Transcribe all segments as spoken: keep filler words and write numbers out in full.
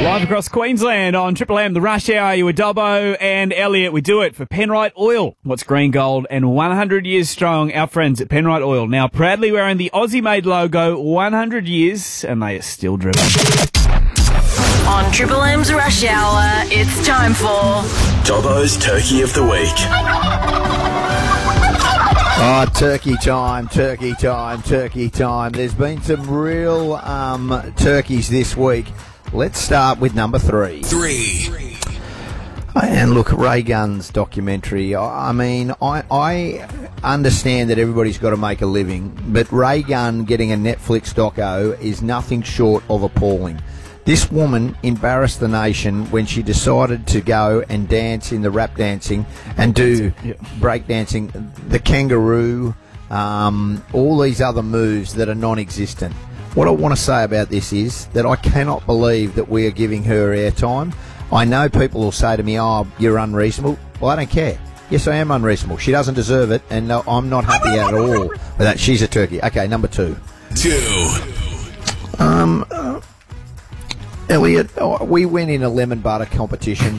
Live across Queensland on Triple M, the Rush Hour. You were Dobbo and Elliot. We do it for Penrite Oil. What's green gold and one hundred years strong? Our friends at Penrite Oil now proudly wearing the Aussie-made logo, one hundred years, and they are still driven. On Triple M's Rush Hour, it's time for Dobbo's Turkey of the Week. Oh, turkey time, turkey time, turkey time. There's been some real um, turkeys this week. Let's start with number three. Three. And look, Ray Gunn's documentary. I mean, I, I understand that everybody's got to make a living, but Ray Gunn getting a Netflix doco is nothing short of appalling. This woman embarrassed the nation when she decided to go and dance in the rap dancing and do yeah. break dancing, the kangaroo, um, all these other moves that are non-existent. What I want to say about this is that I cannot believe that we are giving her airtime. I know people will say to me, oh, you're unreasonable. Well, I don't care. Yes, I am unreasonable. She doesn't deserve it, and no, I'm not happy at all with that. She's a turkey. Okay, number two. Two. Um, uh, Elliot, oh, we went in a lemon butter competition.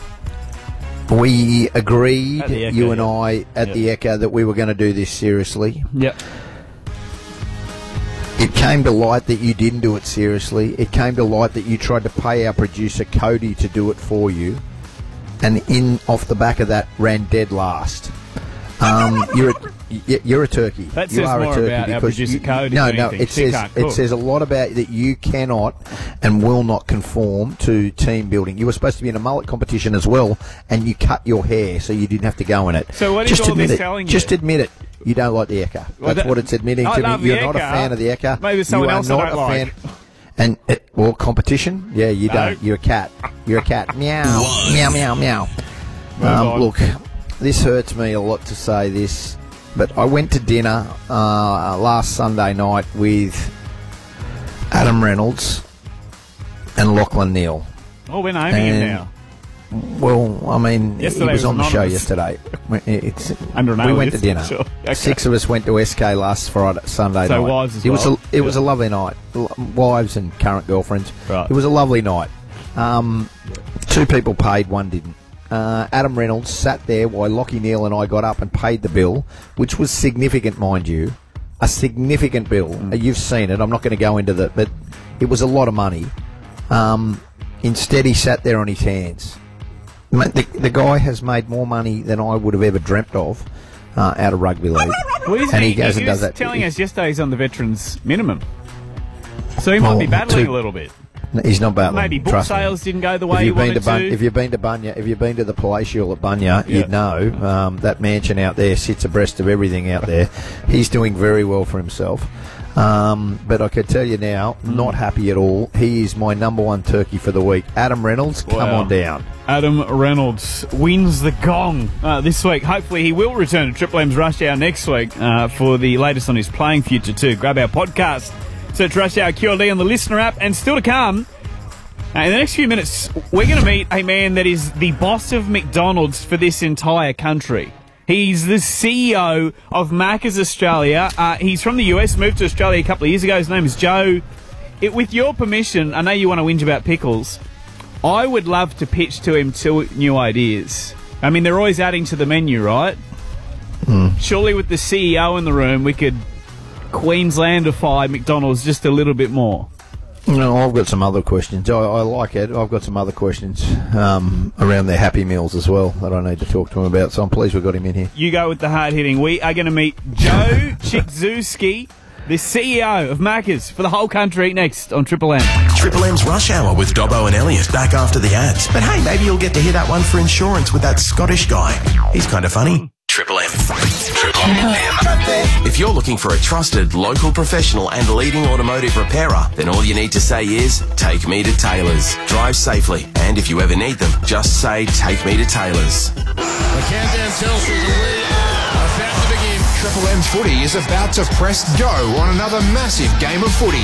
We agreed, Echo, you and yeah. I, at yep. the Echo, that we were going to do this seriously. Yep. It came to light that you didn't do it seriously. It came to light that you tried to pay our producer Cody to do it for you, and in off the back of that ran dead last. Um, you're a, you're a turkey. That you says are more a turkey about our producer you, Cody. No, than no. anything. It She says can't it says a lot about that you cannot and will not conform to team building. You were supposed to be in a mullet competition as well, and you cut your hair so you didn't have to go in it. So what is Just all admit this it. telling you? Just admit it. You don't like the Echo. That's Well, that, what it's admitting I to love me. You're the not a Echo. fan of the Echo. Maybe someone you else are I not don't a like. fan. And it, well, competition? Yeah, you No. don't. You're a cat. You're a cat. Meow. One. Meow. Meow. Meow. Move Um, on. look, this hurts me a lot to say this, but I went to dinner uh, last Sunday night with Adam Reynolds and Lachlan Neal. Oh, we're naming him And- now. Well, I mean, Yesterday he was was on the show anonymous. yesterday. It's, Under an we A went to list, dinner. sure. Okay. Six of us went to S K last Friday, Sunday So night. wives as it was well? a, it was Yeah. a lovely night. L- Wives and current girlfriends. Right. It was a lovely night. Um, two people paid, one didn't. Uh, Adam Reynolds sat there while Lockie Neal and I got up and paid the bill, which was significant, mind you. A significant bill. Mm. Uh, You've seen it. I'm not going to go into that, but it was a lot of money. Um, instead, he sat there on his hands. Mate, The, the guy has made more money than I would have ever dreamt of uh, out of rugby league. Well, isn't and he he, goes he and does was that. telling us yesterday he's on the veterans minimum. So he might Well, be battling two- a little bit. No, he's not battling. Maybe book trust me. sales didn't go the way If he you've been wanted to Bun- to. if you've been to Bunya, if you've been to the Palatial at Bunya, Yeah. you'd know um, that mansion out there sits abreast of everything out there. He's doing very well for himself. Um, but I can tell you now, Mm. not happy at all. He is my number one turkey for the week. Adam Reynolds, come Wow. on down. Adam Reynolds wins the gong uh, this week. Hopefully he will return to Triple M's Rush Hour next week uh, for the latest on his playing future too. Grab our podcast, search Rush Hour Q L D on the listener app, and still to come, uh, in the next few minutes, we're going to meet a man that is the boss of McDonald's for this entire country. He's the C E O of Macca's Australia. Uh, he's from the U S, moved to Australia a couple of years ago. His name is Joe. It, with your permission, I know you want to whinge about pickles. I would love to pitch to him two new ideas. I mean, they're always adding to the menu, right? Mm. Surely with the C E O in the room, we could Queenslandify McDonald's just a little bit more. No, I've got some other questions. I, I like it. I've got some other questions um, around their Happy Meals as well that I need to talk to him about, so I'm pleased we've got him in here. You go with the hard-hitting. We are going to meet Joe Chikzewski, the C E O of Macca's for the whole country, next on Triple M. Triple M's Rush Hour with Dobbo and Elliot back after the ads. But hey, maybe you'll get to hear that one for insurance with that Scottish guy. He's kind of funny. Triple M. Triple M. If you're looking for a trusted local professional and leading automotive repairer, then all you need to say is, take me to Taylor's. Drive safely. And if you ever need them, just say, take me to Taylor's. The countdown tells us we are about to begin. Triple M Footy is about to press go on another massive game of footy.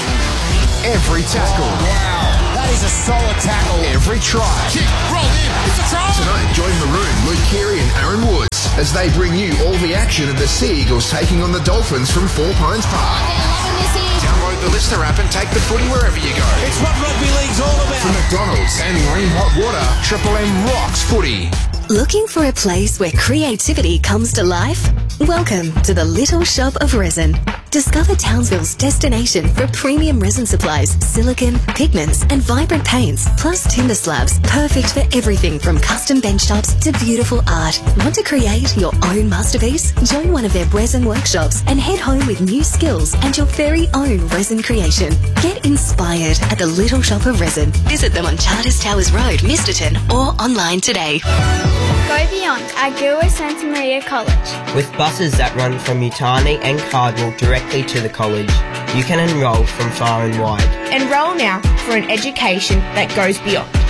Every tackle. Oh, wow. That is a solid tackle. Every try. Kick, rolled in. It's a try. Tonight, join Maroon, Luke Keary and Aaron Woods as they bring you all the action of the Sea Eagles taking on the Dolphins from Four Pines Park. Download the Listener app and take the footy wherever you go. It's what rugby league's all about. From and green hot water. Triple M rocks footy. Looking for a place where creativity comes to life? Welcome to the Little Shop of Resin. Discover Townsville's destination for premium resin supplies, silicone, pigments and vibrant paints, plus timber slabs, perfect for everything from custom bench tops to beautiful art. Want to create your own masterpiece? Join one of their resin workshops and head home with new skills and your very own resin creation. Get inspired at the Little Shop of Resin. Visit them on Charters Towers Road, Misterton, or online today. Go beyond at Gilway Santa Maria College. With buses that run from Utani and Cardinal directly to the college, you can enrol from far and wide. Enrol now for an education that goes beyond.